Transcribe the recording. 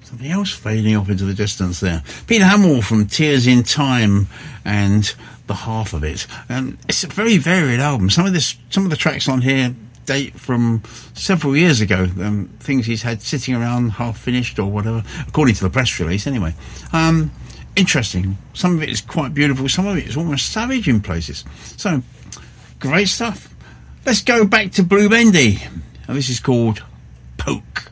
Something else fading off into the distance there. Peter Hamill from Tears in Time and The Half of It. It's a very varied album. Some of the tracks on here date from several years ago. Things he's had sitting around half finished or whatever, according to the press release anyway. Interesting. Some of it is quite beautiful. Some of it is almost savage in places. So, great stuff. Let's go back to Blue Bendy. And this is called Poke.